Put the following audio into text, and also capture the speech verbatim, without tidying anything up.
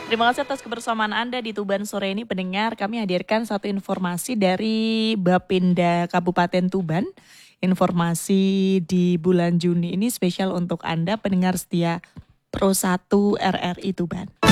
Terima kasih atas kebersamaan Anda di Tuban sore ini pendengar. Kami hadirkan satu informasi dari Bapenda Kabupaten Tuban. Informasi di bulan Juni ini spesial untuk Anda pendengar setia Pro satu R R I Tuban.